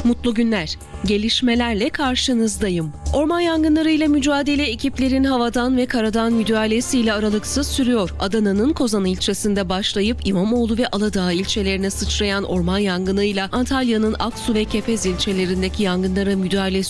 Mutlu günler. Gelişmelerle karşınızdayım. Orman yangınlarıyla mücadele ekiplerin havadan ve karadan müdahalesiyle aralıksız sürüyor. Adana'nın Kozan ilçesinde başlayıp İmamoğlu ve Aladağ ilçelerine sıçrayan orman yangınıyla Antalya'nın Aksu ve Kepez ilçelerindeki yangınlara müdahale